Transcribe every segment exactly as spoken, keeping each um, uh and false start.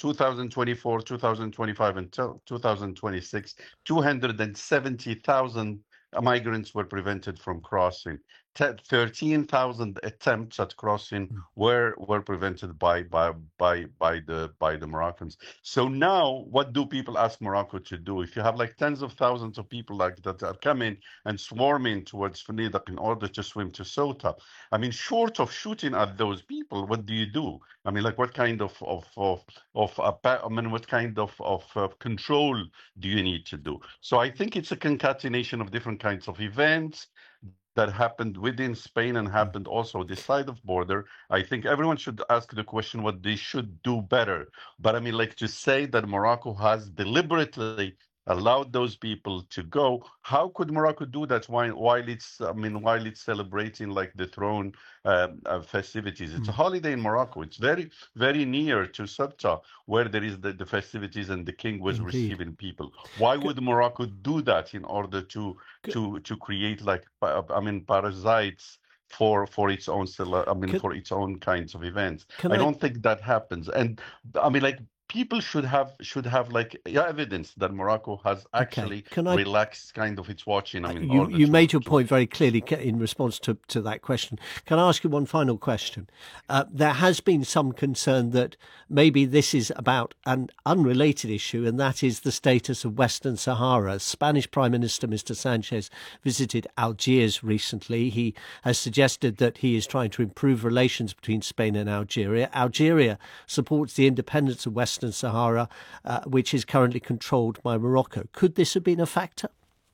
two thousand twenty-four, two thousand twenty-five, until two thousand twenty-six, two hundred seventy thousand migrants were prevented from crossing. thirteen thousand attempts at crossing were were prevented by by by by the by the Moroccans. So now, what do people ask Morocco to do? If you have like tens of thousands of people like that are coming and swarming towards Fnidak in order to swim to Ceuta, I mean, short of shooting at those people, what do you do? I mean, like, what kind of of of of uh, I mean, what kind of of uh, control do you need to do? So I think it's a concatenation of different kinds of events that happened within Spain and happened also this side of border. I think everyone should ask the question what they should do better. But I mean, like, to say that Morocco has deliberately allowed those people to go, how could Morocco do that while while it's I mean while it's celebrating like the throne um, uh, festivities? It's a holiday in Morocco. It's very very near to Ceuta, where there is the, the festivities and the king was Indeed. receiving people. Why would Morocco do that in order to to to create like I mean parasites for for its own I mean Can, for its own kinds of events? I, I don't think that happens. And I mean, like, people should have should have like evidence that Morocco has actually okay. I, relaxed kind of its watching. I mean, you you to, made your to... point very clearly in response to, to that question. Can I ask you one final question? Uh, there has been some concern that maybe this is about an unrelated issue, and that is the status of Western Sahara. Spanish Prime Minister Mister Sanchez visited Algiers recently. He has suggested that he is trying to improve relations between Spain and Algeria. Algeria supports the independence of Western Sahara, uh, which is currently controlled by Morocco. Could this have been a factor?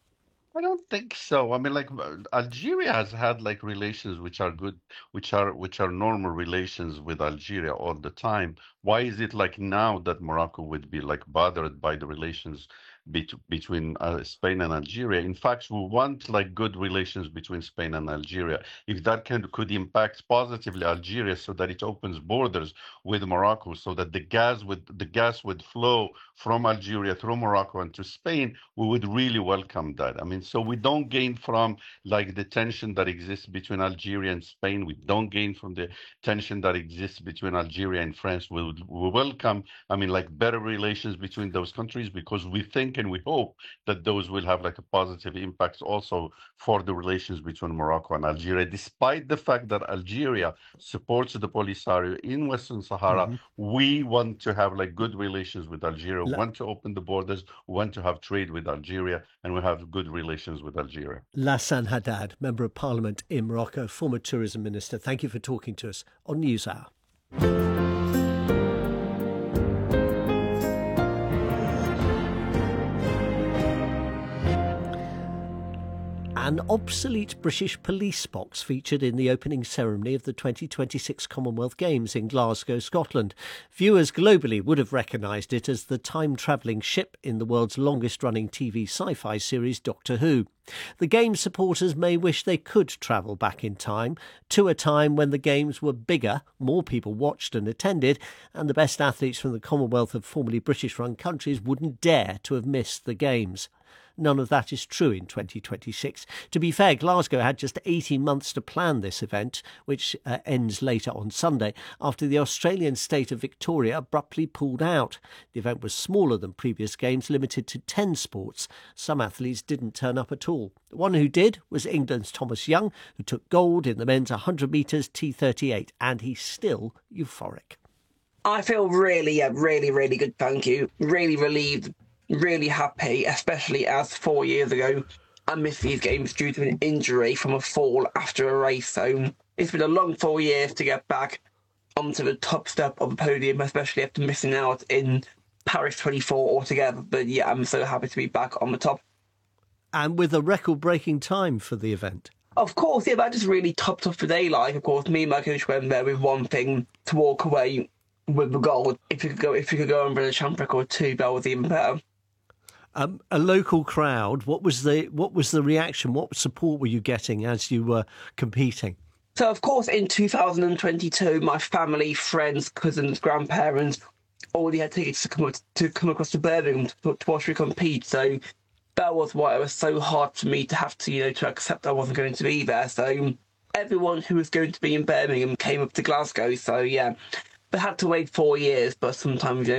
I don't think so. I mean, like, Algeria has had like relations which are good, which are which are normal relations with Algeria all the time. Why is it like now that Morocco would be like bothered by the relations be between uh, Spain and Algeria? In fact, we want like good relations between Spain and Algeria. If that can could impact positively Algeria, so that it opens borders with Morocco, so that the gas would the gas would flow from Algeria through Morocco and to Spain, we would really welcome that. I mean, so we don't gain from like the tension that exists between Algeria and Spain. We don't gain from the tension that exists between Algeria and France. We, we welcome, I mean, like, better relations between those countries, because we think and we hope that those will have like a positive impact also for the relations between Morocco and Algeria. Despite the fact that Algeria supports the Polisario in Western Sahara, mm-hmm. we want to have like good relations with Algeria, La- want to open the borders, want to have trade with Algeria, and we have good relations with Algeria. Lassan Haddad, Member of Parliament in Morocco, former Tourism Minister. Thank you for talking to us on NewsHour. An obsolete British police box featured in the opening ceremony of the twenty twenty-six Commonwealth Games in Glasgow, Scotland. Viewers globally would have recognised it as the time-travelling ship in the world's longest-running T V sci-fi series Doctor Who. The Games supporters may wish they could travel back in time, to a time when the Games were bigger, more people watched and attended, and the best athletes from the Commonwealth of formerly British-run countries wouldn't dare to have missed the Games. None of that is true in twenty twenty-six. To be fair, Glasgow had just eighteen months to plan this event, which uh, ends later on Sunday, after the Australian state of Victoria abruptly pulled out. The event was smaller than previous games, limited to ten sports. Some athletes didn't turn up at all. The one who did was England's Thomas Young, who took gold in the men's one hundred metres T thirty-eight, and he's still euphoric. I feel really, yeah, really, really good, thank you. Really relieved. Really happy, especially as four years ago I missed these games due to an injury from a fall after a race. So it's been a long four years to get back onto the top step of the podium, especially after missing out in Paris twenty-four altogether. But yeah, I'm so happy to be back on the top. And with a record-breaking time for the event. Of course, yeah, that just really topped off the day. Like, of course, me and my coach went there with one thing, to walk away with the gold. If you could go, if you could go on with a champ record too, that was even better. Um, a local crowd. What was the what was the reaction? What support were you getting as you were competing? So, of course, in two thousand twenty-two, my family, friends, cousins, grandparents already had tickets to come to come across to Birmingham to, to watch me compete. So that was why it was so hard for me to have to, you know, to accept I wasn't going to be there. So everyone who was going to be in Birmingham came up to Glasgow. So yeah, they had to wait four years, but sometimes, you know,